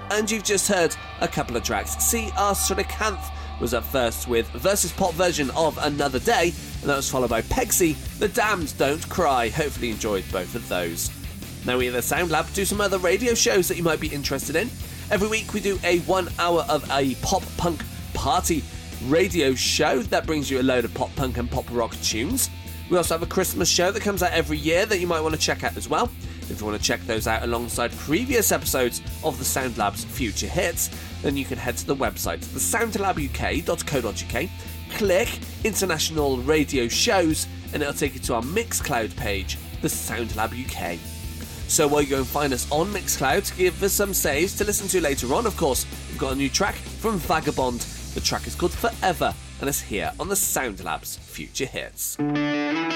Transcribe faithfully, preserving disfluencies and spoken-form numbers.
and you've just heard a couple of tracks. See Our Sonicanth was up first with Versus Pop version of Another Day, and that was followed by Pegsy, The Damned Don't Cry. Hopefully you enjoyed both of those. Now we at the Sound Lab do some other radio shows that you might be interested in. Every week we do a one hour of a pop punk party radio show that brings you a load of pop punk and pop rock tunes. We also have a Christmas show that comes out every year that you might want to check out as well. If you want to check those out alongside previous episodes of the Sound Lab's Future Hits, then you can head to the website, the sound lab u k dot co dot u k, click International Radio Shows, and it'll take you to our Mixcloud page, the Sound Lab U K. So while you go and find us on Mixcloud, give us some saves to listen to later on. Of course, we've got a new track from Vagabond. The track is called Forever, and it's here on the Sound Lab's Future Hits.